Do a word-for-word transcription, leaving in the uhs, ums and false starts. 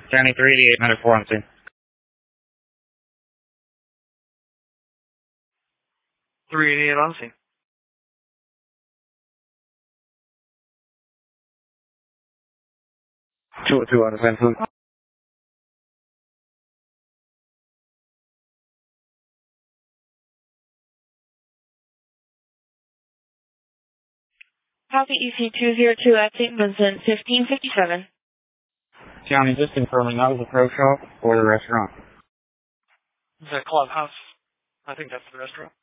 County three eighty-eight, medic four on scene. three eighty-eight on scene. two oh two on the same food. Copy E C two zero two at Saint Vincent, fifteen fifty-seven. County, just confirming that was a pro shop or the restaurant? The clubhouse. I think that's the restaurant.